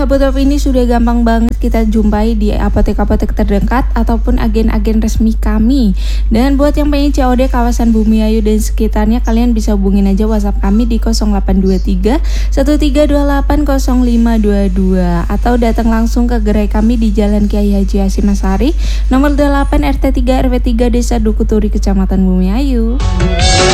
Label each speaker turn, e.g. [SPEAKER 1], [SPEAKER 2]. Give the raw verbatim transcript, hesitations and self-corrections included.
[SPEAKER 1] Botol ini sudah gampang banget kita jumpai di apotek-apotek terdekat ataupun agen-agen resmi kami. Dan buat yang pengen C O D kawasan Bumiayu dan sekitarnya, kalian bisa hubungin aja WhatsApp kami di nol delapan dua tiga satu tiga dua delapan nol lima dua dua atau datang langsung ke gerai kami di Jalan Kiai Haji Hasyim Asyari nomor delapan R T tiga R W tiga Desa Dukuturi Kecamatan Bumiayu.